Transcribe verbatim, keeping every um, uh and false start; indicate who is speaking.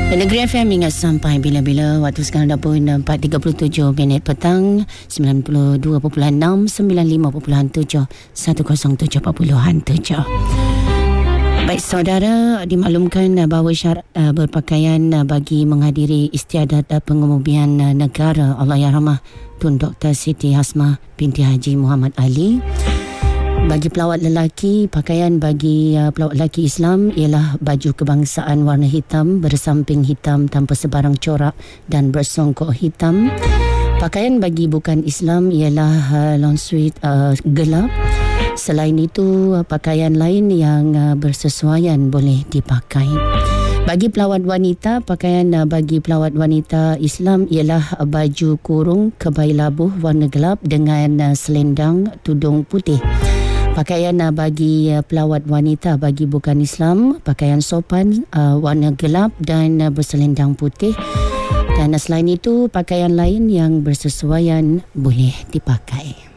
Speaker 1: Negeri F M ingat sampai bila-bila. Waktu sekarang dah pun empat tiga puluh tujuh minit petang. Sembilan puluh dua perpuluhan enam, sembilan puluh lima perpuluhan tujuh, seratus tujuh perpuluhan tujuh. Baik saudara, dimaklumkan bahawa syarat uh, berpakaian uh, bagi menghadiri istiadat uh, pengumumian uh, negara Allahyarhamah Tun Doktor Siti Hasmah binti Haji Muhammad Ali. Bagi pelawat lelaki, pakaian bagi uh, pelawat lelaki Islam ialah baju kebangsaan warna hitam bersamping hitam tanpa sebarang corak dan bersongkok hitam. Pakaian bagi bukan Islam ialah uh, long suit uh, gelap. Selain itu, pakaian lain yang bersesuaian boleh dipakai. Bagi pelawat wanita, pakaian bagi pelawat wanita Islam ialah baju kurung kebaya labuh warna gelap dengan selendang tudung putih. Pakaian bagi pelawat wanita bagi bukan Islam, pakaian sopan warna gelap dan berselendang putih. Dan selain itu, pakaian lain yang bersesuaian boleh dipakai.